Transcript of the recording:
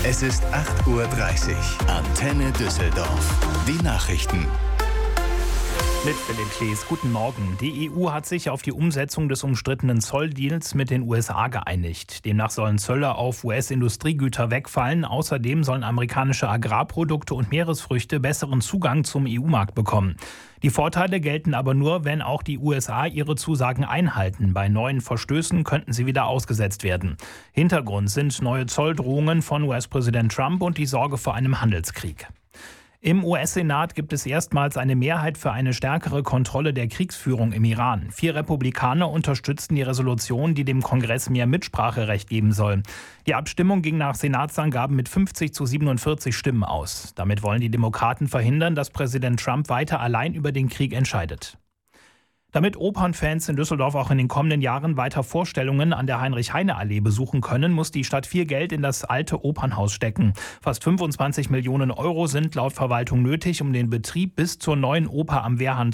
Es ist 8:30 Uhr. Antenne Düsseldorf. Die Nachrichten. Mit Philipp Klees, guten Morgen. Die EU hat sich auf die Umsetzung des umstrittenen Zolldeals mit den USA geeinigt. Demnach sollen Zölle auf US-Industriegüter wegfallen. Außerdem sollen amerikanische Agrarprodukte und Meeresfrüchte besseren Zugang zum EU-Markt bekommen. Die Vorteile gelten aber nur, wenn auch die USA ihre Zusagen einhalten. Bei neuen Verstößen könnten sie wieder ausgesetzt werden. Hintergrund sind neue Zolldrohungen von US-Präsident Trump und die Sorge vor einem Handelskrieg. Im US-Senat gibt es erstmals eine Mehrheit für eine stärkere Kontrolle der Kriegsführung im Iran. 4 Republikaner unterstützten die Resolution, die dem Kongress mehr Mitspracherecht geben soll. Die Abstimmung ging nach Senatsangaben mit 50-47 Stimmen aus. Damit wollen die Demokraten verhindern, dass Präsident Trump weiter allein über den Krieg entscheidet. Damit Opernfans in Düsseldorf auch in den kommenden Jahren weiter Vorstellungen an der Heinrich-Heine-Allee besuchen können, muss die Stadt viel Geld in das alte Opernhaus stecken. Fast 25 Millionen Euro sind laut Verwaltung nötig, um den Betrieb bis zur neuen Oper am Wehrhahn